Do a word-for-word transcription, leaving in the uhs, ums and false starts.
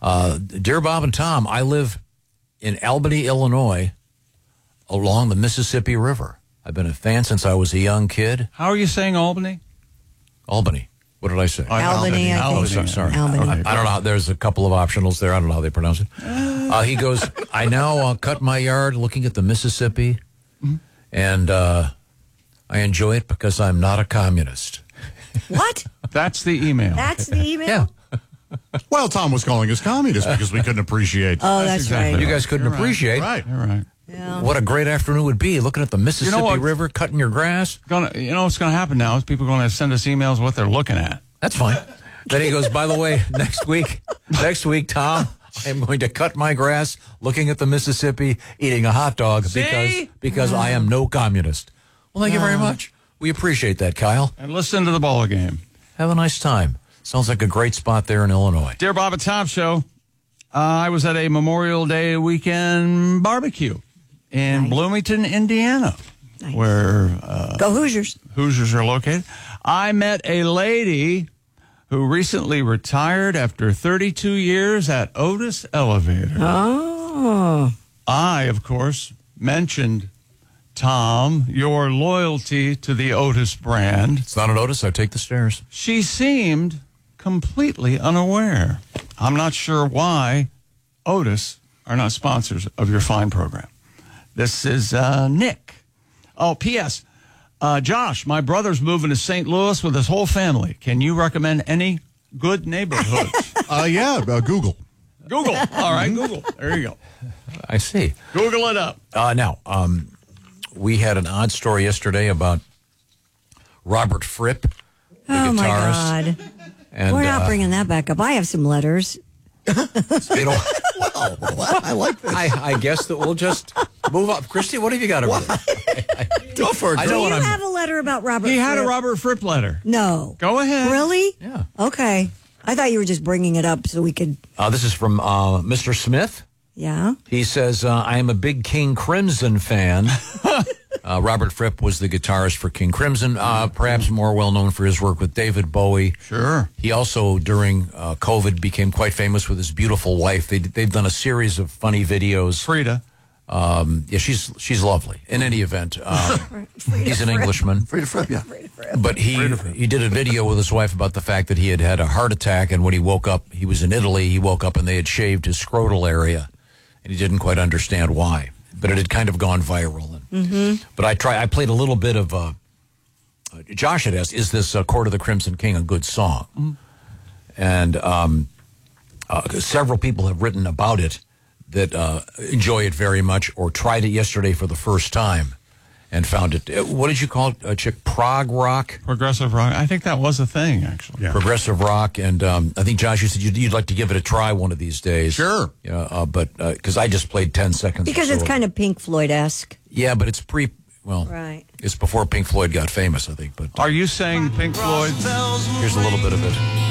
Uh, Dear Bob and Tom, I live in Albany, Illinois, along the Mississippi River. I've been a fan since I was a young kid. How are you saying Albany? Albany. What did I say? Albany, I think. Oh, sorry. sorry. Albany. I, I don't know. There's a couple of optionals there. I don't know how they pronounce it. Uh, he goes, I now uh, cut my yard looking at the Mississippi, mm-hmm. and uh, I enjoy it because I'm not a communist. What? That's the email. That's the email? Yeah. Well, Tom was calling us communists because we couldn't appreciate. Oh, that's, that's exactly right. You guys couldn't You're appreciate. Right. You're right. Yeah. What a great afternoon would be looking at the Mississippi you know River, cutting your grass. Gonna, you know what's going to happen now is people are going to send us emails what they're looking at. That's fine. Then he goes, by the way, next week, next week, Tom, I'm going to cut my grass looking at the Mississippi, eating a hot dog See? because because I am no communist. Well, thank you very much. We appreciate that, Kyle. And listen to the ball game. Have a nice time. Sounds like a great spot there in Illinois. Dear Bob and Tom Show, uh, I was at a Memorial Day weekend barbecue in nice. Bloomington, Indiana, nice. where uh, Go Hoosiers. Hoosiers are located. I met a lady who recently retired after thirty-two years at Otis Elevator. Oh. I, of course, mentioned, Tom, your loyalty to the Otis brand. It's not an Otis. I take the stairs. She seemed completely unaware. I'm not sure why Otis are not sponsors of your fine program. This is uh, Nick. Oh, P S Uh, Josh, my brother's moving to Saint Louis with his whole family. Can you recommend any good neighborhoods? uh, yeah, uh, Google. Google. All right, Google. There you go. I see. Google it up. Uh, now, um, we had an odd story yesterday about Robert Fripp, the oh, guitarist. my God. And, We're not uh, bringing that back up. I have some letters. You know, Wow, wow, I like this. I, I guess that we'll just move up. Christy, what have you got over there? Go for it. I Do know you what I'm- have a letter about Robert He had a Fripp? Robert Fripp letter. No. Go ahead. Really? Yeah. Okay. I thought you were just bringing it up so we could... Uh, this is from uh, Mister Smith. Yeah? He says, uh, I am a big King Crimson fan. uh, Robert Fripp was the guitarist for King Crimson, uh, perhaps more well-known for his work with David Bowie. Sure. He also, during uh, COVID, became quite famous with his beautiful wife. They, they've done a series of funny videos. Frida. Um, yeah, she's she's lovely. In any event, um, he's an Englishman. Frida Fripp, yeah. But he he did a video with his wife about the fact that he had had a heart attack, and when he woke up, he was in Italy. He woke up and they had shaved his scrotal area, and he didn't quite understand why. But it had kind of gone viral. And, Mm-hmm. But I try. I played a little bit of. Uh, uh, Josh had asked, "Is this uh, Court of the Crimson King a good song?" Mm-hmm. And um, uh, several people have written about it that uh, enjoy it very much, or tried it yesterday for the first time and found it. Uh, what did you call it, uh, Chick? Prog rock? Progressive rock. I think that was a thing, actually. Yeah. Progressive rock. And um, I think, Josh, you said you'd, you'd like to give it a try one of these days. Sure. Yeah, uh, but because uh, I just played ten seconds. Because or so it's of kind it. of Pink Floyd-esque. Yeah, but it's pre, well, Right. it's before Pink Floyd got famous, I think. But uh, Are you saying Pink Floyd? here's a little bit of it.